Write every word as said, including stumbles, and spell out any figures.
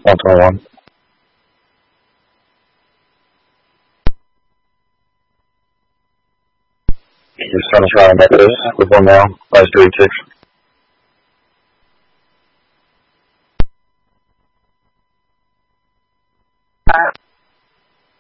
one twenty-one. Your son is Ryan Methodist with one now, last three six. Uh,